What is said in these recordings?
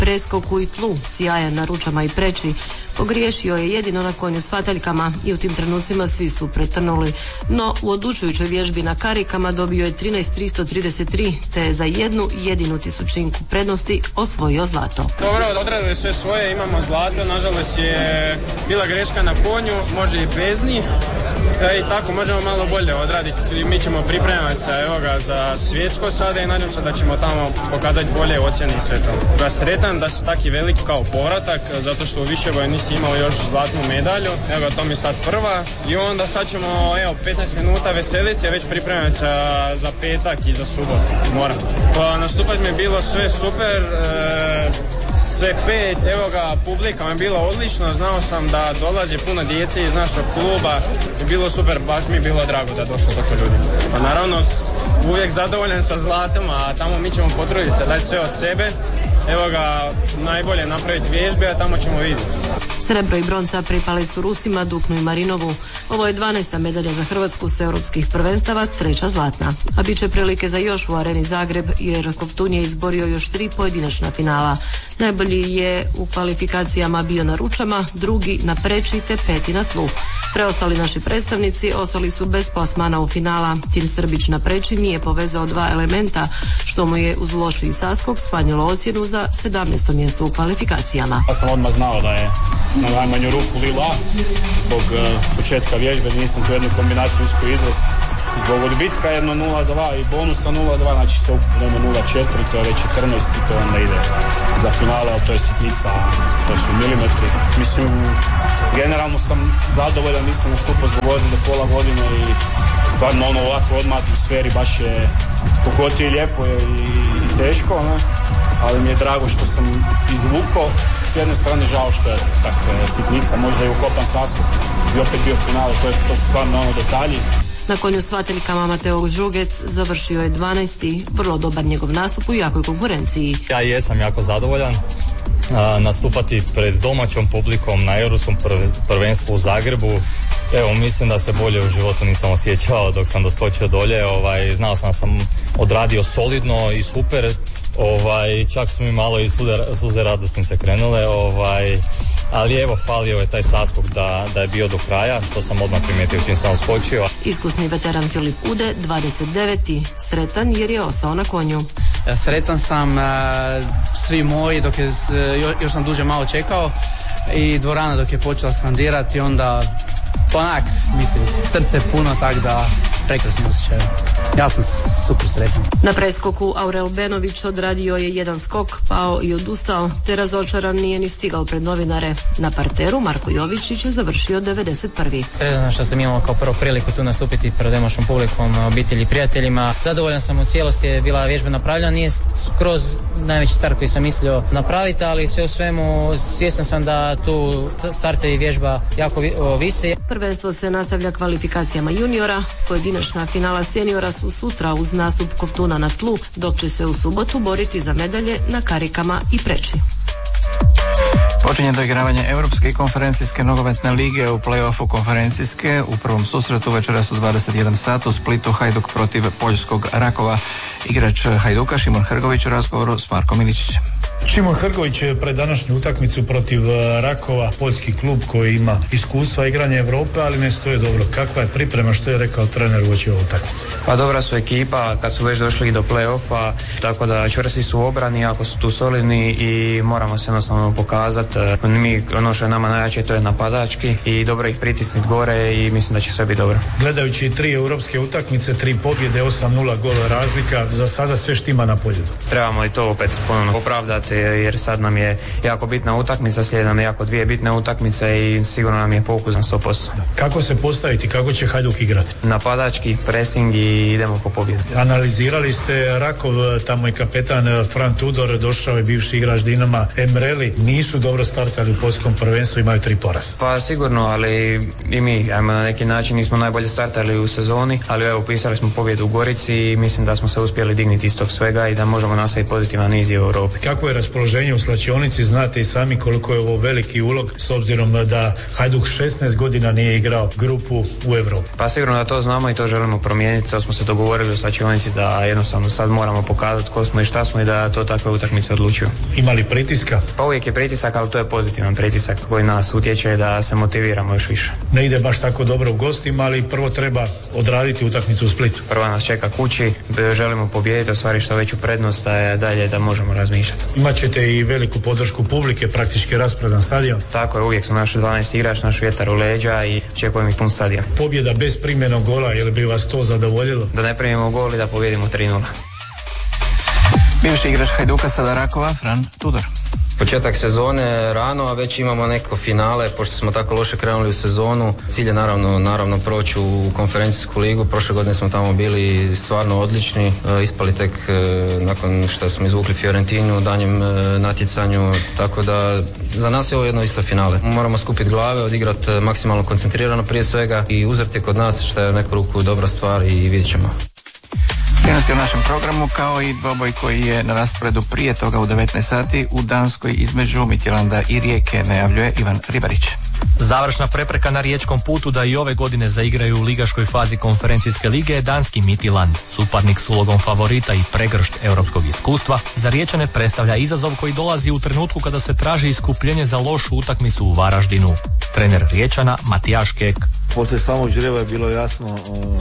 preskoku i tlu, sjajan na ručama i preči. Pogriješio je jedino na konju s vataljkama i u tim trenucima svi su pretrnuli. No u odlučujućoj vježbi na karikama dobio je 13.333 te je za jednu jedinu tisućinku prednosti osvojio zlato. Dobro, odradili sve svoje, imamo zlato, nažalost je bila greška na konju, može i bez njih. I tako možemo malo bolje odraditi. Mi ćemo pripremati se za svjetsko sada i nadam se da ćemo tamo pokazati bolje ocjene i sve to. Da sretan da su taki veliki kao povratak, zato što u Višegoj nisi imao još zlatnu medalju. Evo to mi sad prva i onda sad ćemo 15 minuta veseliti se, već pripremati se za petak i za subotu. Moram. Pa nastupati mi je bilo sve super. Sve pet, publika mi je bila odlično, znao sam da dolazi puno djece iz našeg kluba i bilo super, baš mi je bilo drago da došlo tako ljudi. Pa naravno, uvijek zadovoljan sa zlatom, a tamo mi ćemo potruditi se, dati sve od sebe, najbolje napraviti vježbe, a tamo ćemo vidjeti. Srebro i bronca pripali su Rusima, Duknu i Marinovu. Ovo je 12. medalja za Hrvatsku s europskih prvenstava, 3. zlatna. A bit će prilike za još u Areni Zagreb, jer Kovtun je izborio još 3 pojedinačna finala. Najbolji je u kvalifikacijama bio na ručama, drugi na preči te 5. na tlu. Preostali naši predstavnici ostali su bez plasmana u finala. Tim Srbić na preči nije povezao 2 elementa, što mu je uz lošiji saskok smanjilo ocjenu za 17. mjesto u kvalifikacijama. Ja sam odmah znao da je na najmanju ruku Lila. Zbog početka vježbe nisam tu jednu kombinaciju uspio izvesti. Zbog odbitka 1.02 i bonusa 0.2, znači se ukupno 0.4, to je već 14 i to onda ide za finale, ali to je sitnica, to su milimetri. Mislim, generalno sam zadovoljan, nisam nastupao zbog ozljede pola godine i stvarno ovako odmah u sferi baš je pokotio i lijepo je i teško, ne? Ali mi je drago što sam izvukao. S jedne strane žao što je sitnica, možda je ukopan saskok i opet bio finale, to su stvarno detalji. Na konju s vataljkama Mateo Žugec završio je 12. Vrlo dobar njegov nastup u jakoj konkurenciji. Ja jesam jako zadovoljan. Nastupati pred domaćom publikom na europskom prvenstvu u Zagrebu. Evo, mislim da se bolje u životu nisam osjećao dok sam doskočio dolje. Znao sam da sam odradio solidno i super. Čak su mi malo i suze radosnice krenule. Ali evo, falio je taj saskok da je bio do kraja, što sam odmah primijetio čim sam skočio. Iskusni veteran Filip Ude, 29. Sretan jer je ostao na konju. Sretan sam, svi moji, dok je, još sam duže malo čekao i dvorana dok je počela skandirati, onda srce puno, tak da prekrasni osjećaj. Ja sam super sretan. Na preskoku Aurel Benović odradio je jedan skok, pao i odustao, te razočaran nije ni stigao pred novinare. Na parteru Marko Jovičić je završio 91. Sretan sam što sam imao kao prvo priliku tu nastupiti pred domaćom publikom, obitelji i prijateljima. Zadovoljan sam u cijelosti, je bila vježba napravljena, nije skroz najveći start koji sam mislio napraviti, ali sve u svemu svjestan sam da tu starte i vježba jako vise. Prvenstvo se nastavlja kvalifikacijama juniora, pojedinačna finala seniora su sutra uz nastup Kovtuna na tlu, dok će se u subotu boriti za medalje na karikama i preči. Počinje doigravanje Europske i konferencijske nogometne lige u play-offu konferencijske. U prvom susretu večeras u 21 sat u Splitu Hajduk protiv poljskog Rakova. Igrač Hajduka Šimon Hrgović u razgovoru s Markom Miličićem. Šimon Hrgović je pred današnju utakmicu protiv Rakova, poljski klub koji ima iskustva igranja Europe, ali ne stoje dobro. Kakva je priprema, što je rekao trener uoči ove utakmice? Pa dobra su ekipa, kad su već došli i do play-offa, tako da čvrsti su u obrani, ako su tu solidni i moramo se jednostavno pokazati. Mi, ono što je nama najjače, to je napadački i dobro ih pritisniti gore i mislim da će sve biti dobro. Gledajući 3 europske utakmice, 3 pobjede, 8-0 gola razlika, za sada sve štima na polju. Trebamo i to opet ponovno opravdati, jer sad nam je jako bitna utakmica, slijede nam jako 2 bitne utakmice i sigurno nam je fokus na 100%. Kako se postaviti, kako će Hajduk igrati? Napadački, pressing i idemo po pobjedu. Analizirali ste Rakov, tamo je kapetan Fran Tudor, došao je bivši igrač Dinama Emreli, nisu dobro startali u poljskom prvenstvu, imaju 3 poraza. Pa sigurno, ali i mi, ajmo na neki način nismo najbolje startali u sezoni, ali evo upisali smo pobjedu u Gorici i mislim da smo se uspjeli digniti iz tog svega i da možemo nastaviti pozitivan niz u Europi. Kako je raspoloženje u slačionici, znate i sami koliko je ovo veliki ulog s obzirom da Hajduk 16 godina nije igrao grupu u Europi. Pa sigurno da to znamo i to želimo promijeniti, to smo se dogovorili u slačionici da jednostavno sad moramo pokazati ko smo i šta smo i da to takve utakmice odlučuju. Ima li pritiska? Pa uvijek je pritisak, ali to je pozitivan pritisak koji nas utječe da se motiviramo još više. Ne ide baš tako dobro u gostima, ali prvo treba odraditi utakmicu u Splitu. Prva nas čeka kući, želimo pobijediti, ostvariti što veću prednost, a dalje da možemo razmišljati. Imat ćete i veliku podršku publike, praktički raspredan stadion. Tako je, uvijek su naši 12 igrač, naš vjetar u leđa i očekujemo ih pun stadion. Pobjeda bez primljenog gola, je li bi vas to zadovoljilo? Da ne primimo gol i da pobjedimo 3-0. Bivši igrač Hajduka, sada Rakova, Fran Tudor. Početak sezone rano, a već imamo neko finale, pošto smo tako loše krenuli u sezonu. Cilj je naravno proći u konferencijsku ligu. Prošle godine smo tamo bili stvarno odlični, ispali tek nakon što smo izvukli Fiorentinu u danjem natjecanju, tako da za nas je ovo jedno isto finale. Moramo skupiti glave, odigrati maksimalno koncentrirano prije svega i uzeti kod nas, što je u neku ruku dobra stvar i vidjet ćemo. Prenosi u našem programu kao i dvoboj koji je na rasporedu prije toga u 19 sati u Danskoj između Midtjylanda i Rijeke, najavljuje Ivan Ribarić. Završna prepreka na riječkom putu da i ove godine zaigraju u ligaškoj fazi konferencijske lige je danski Midtjylland. Suparnik s ulogom favorita i pregršt europskog iskustva za Riječane predstavlja izazov koji dolazi u trenutku kada se traži iskupljenje za lošu utakmicu u Varaždinu. Trener Riječana Matijaš Kek. Poslije samog žreba je bilo jasno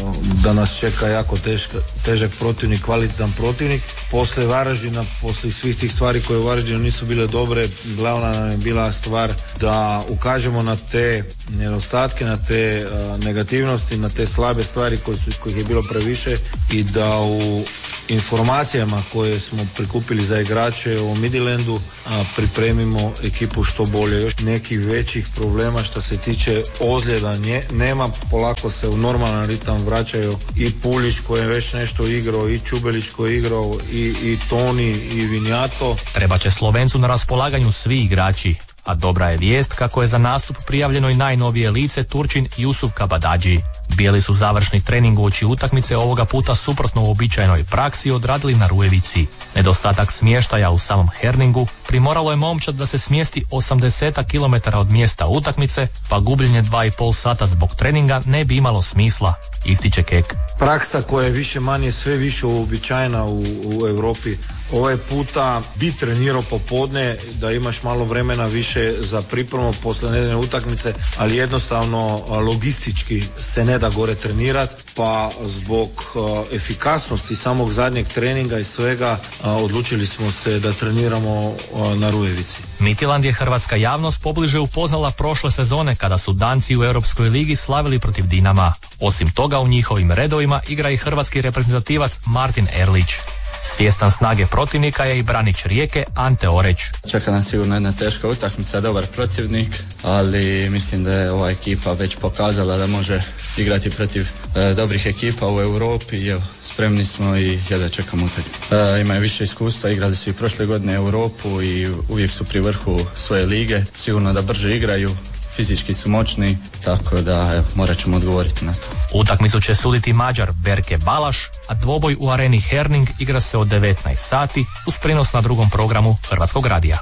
da nas čeka jako težak protivnik, kvalitetan protivnik. Poslije Varaždina, poslije svih tih stvari koje u Varaždinu nisu bile dobre, glavna nam je bila stvar da ukažemo na te nedostatke, na te negativnosti, na te slabe stvari kojih je bilo previše i da u informacijama koje smo prikupili za igrače u Midtjyllandu pripremimo ekipu što bolje. Još nekih većih problema što se tiče ozljeda nema, polako se u normalan ritam vraćaju i Puljić koji je već nešto igrao, i Čubelić koji je igrao, i Toni, i Vinjato. Treba će Slovencu na raspolaganju svi igrači, a dobra je vijest kako je za nastup prijavljeno i najnovije lice Turčin Jusuf Kabadadži. Bijeli su završni trening uoči utakmice ovoga puta suprotno uobičajenoj praksi odradili na Rujevici. Nedostatak smještaja u samom Herningu primoralo je momčad da se smjesti 80 km od mjesta utakmice, pa gubljenje 2,5 sata zbog treninga ne bi imalo smisla, ističe Kek. Praksa koja je više manje sve više uobičajena u Europi. Ovaj puta bi trenirao popodne da imaš malo vremena više za pripremu poslije nedeljne utakmice, ali jednostavno logistički se ne da gore trenirati, pa zbog efikasnosti samog zadnjeg treninga i svega odlučili smo se da treniramo na Rujevici. Midtjylland je hrvatska javnost pobliže upoznala prošle sezone kada su Danci u Europskoj ligi slavili protiv Dinama. Osim toga u njihovim redovima igra i hrvatski reprezentativac Martin Erlić. Svjestan snage protivnika je i branič Rijeke Ante Oreć. Čeka nas sigurno jedna teška utakmica, dobar protivnik, ali mislim da je ova ekipa već pokazala da može igrati protiv dobrih ekipa u Europi i evo, spremni smo i jedva čekamo utakmicu. Imaju više iskustva, igrali su i prošle godine Europu i uvijek su pri vrhu svoje lige, sigurno da brže igraju, fizički su moćni, tako da evo, morat ćemo odgovoriti na to. Utakmicu će suditi Mađar Berke Balaš, a dvoboj u areni Herning igra se od 19 sati uz prijenos na drugom programu Hrvatskog radija.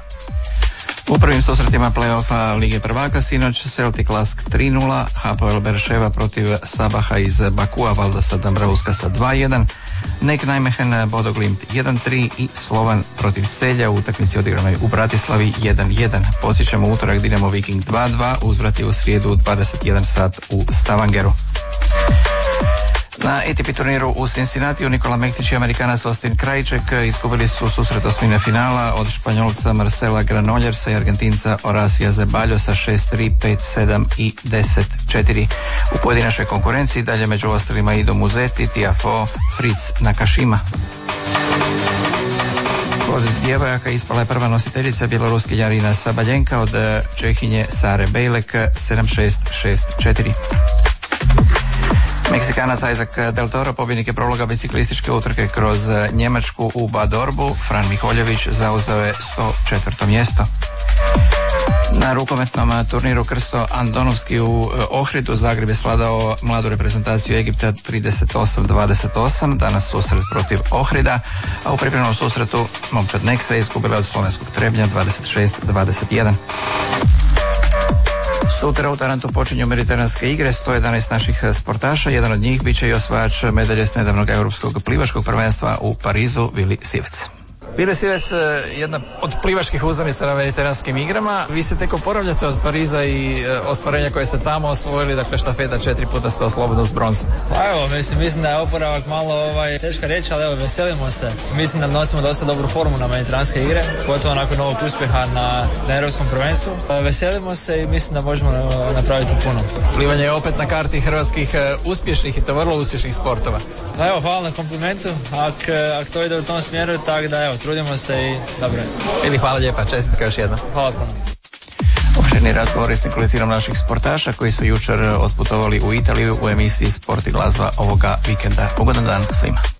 U prvim susretima play-offa Lige prvaka sinoć Celtic Lask 3-0, Hapoel Berševa protiv Sabaha iz Bakua, Valdasa Dambrauska sa 2-1, Nek Nijmegen Bodo Glimt 1-3 i Slovan protiv Celja u utakmici odigranoj u Bratislavi 1-1. Podsjećamo utorak Dinamo Viking 2-2, uzvrati u srijedu 21 sat u Stavangeru. Na ATP turniru u Cincinnatiju Nikola Mektić i Amerikanac Austin Krajček izgubili su susret osmine finala od Španjolca Marcela Granollersa i Argentinca Horacia Zeballo sa 6-3, 5-7 i 10-4. U pojedinačnoj konkurenciji dalje među ostalima idu Muzetti, Tiafoe, Fritz Nakashima. Od djevojaka ispala je prva nositeljica bjeloruskinja Jarina Sabaljenka od Čehinje Sare Bejlek 7-6, 6-4. Meksikanac Isaac Del Toro pobjednik je prologa biciklističke utrke kroz Njemačku u Bad Orbu. Fran Miholjević zauzeo je 104. mjesto. Na rukometnom turniru Krsto Andonovski u Ohridu Zagreb je svladao mladu reprezentaciju Egipta 38-28, danas susret protiv Ohrida, a u pripremnom susretu momčad Neksa je izgubila od slovenskog Trebnja 26-21. Sutra u Tarantu počinju mediteranske igre, 111 naših sportaša, jedan od njih bit će i osvajač medalje s nedavnog europskog plivačkog prvenstva u Parizu, Vili Sivec. Vili Sivec, jedna od plivačkih uzdanica na mediteranskim igrama. Vi se tek oporavljate od Pariza i ostvarenja koje ste tamo osvojili, dakle štafeta 4 puta ste oslobodili s bronzom. Pa evo, mislim da je oporavak malo teška reći, ali evo, veselimo se. Mislim da nosimo dosta dobru formu na mediteranske igre, pogotovo nakon novog uspjeha na europskom prvenstvu. Veselimo se i mislim da možemo napraviti puno. Plivanje je opet na karti hrvatskih uspješnih i to vrlo uspješnih sportova. Pa evo, hvala na komplimentu, ako to ide u tom smjeru, tako da evo, trudimo se i dobro je. Ili hvala lijepa, čestitka još jednom. Hvala puno. Opširni razgovori s nekolicinom naših sportaša koji su jučer otputovali u Italiju u emisiji Sport i glazba ovoga vikenda. Ugodan dan svima.